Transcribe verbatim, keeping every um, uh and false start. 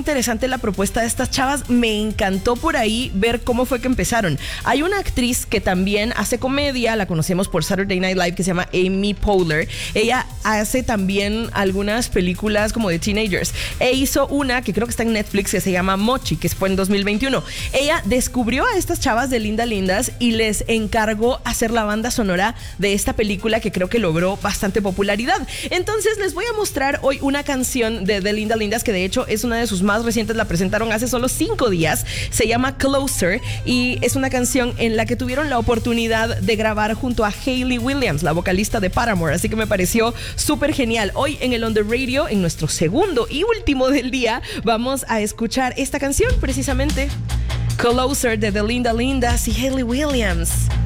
interesante la propuesta de estas chavas. Me encantó por ahí ver cómo fue que empezaron. Hay una actriz que también hace comedia, la conocemos por Saturday Night Live, que se llama Amy Poehler. Ella hace también algunas películas como de teenagers. E hizo una que creo que está en Netflix que se llama Mochi, que fue en dos mil veintiuno. Ella descubrió a estas chavas de Linda Lindas y les encargó hacer la banda sonora de esta película que creo que logró bastante popularidad. Entonces les voy a mostrar hoy una canción de The Linda Lindas, que de hecho es una de sus más recientes, la presentaron hace solo cinco días. Se llama Closer y es una canción en la que tuvieron la oportunidad de grabar junto a Hayley Williams, la vocalista de Paramore, así que me pareció súper genial. Hoy en el On The Radio, en nuestro segundo y último del día, vamos a escuchar esta canción precisamente, Closer, de The Linda Lindas y Hayley Williams.